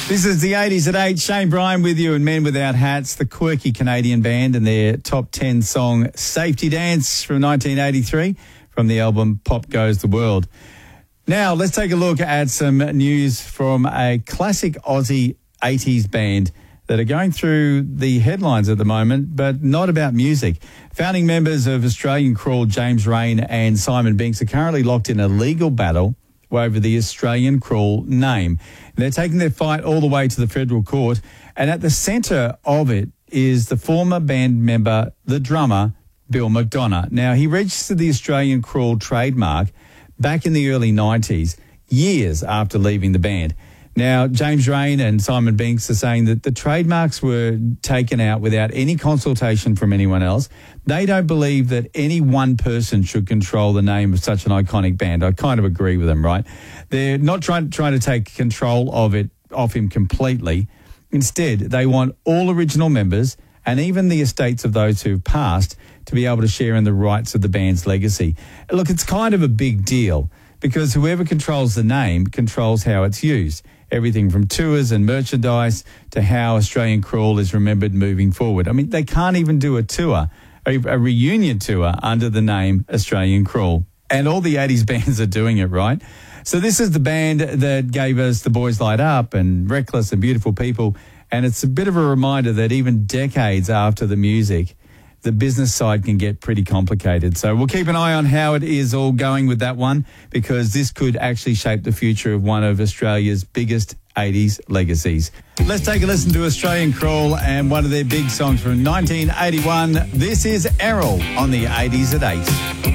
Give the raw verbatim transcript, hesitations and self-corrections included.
This is the eighties at eight. Shane Bryan with you and Men Without Hats, the quirky Canadian band, and their top ten song Safety Dance from nineteen eighty-three from the album Pop Goes the World. Now, let's take a look at some news from a classic Aussie eighties band that are going through the headlines at the moment, but not about music. Founding members of Australian Crawl, James Raine and Simon Binks, are currently locked in a legal battle over the Australian Crawl name. They're taking their fight all the way to the federal court, and at the centre of it is the former band member, the drummer, Bill McDonough. Now, he registered the Australian Crawl trademark back in the early nineties, years after leaving the band. Now, James Raine and Simon Binks are saying that the trademarks were taken out without any consultation from anyone else. They don't believe that any one person should control the name of such an iconic band. I kind of agree with them, right? They're not trying, trying to take control of it off him completely. Instead, they want all original members and even the estates of those who've passed to be able to share in the rights of the band's legacy. Look, it's kind of a big deal because whoever controls the name controls how it's used. Everything from tours and merchandise to how Australian Crawl is remembered moving forward. I mean, they can't even do a tour, a, a reunion tour under the name Australian Crawl. And all the eighties bands are doing it, right? So this is the band that gave us The Boys Light Up and Reckless and Beautiful People. And it's a bit of a reminder that even decades after the music, the business side can get pretty complicated. So we'll keep an eye on how it is all going with that one, because this could actually shape the future of one of Australia's biggest eighties legacies. Let's take a listen to Australian Crawl and one of their big songs from nineteen eighty-one. This is Errol on the eighties at eight.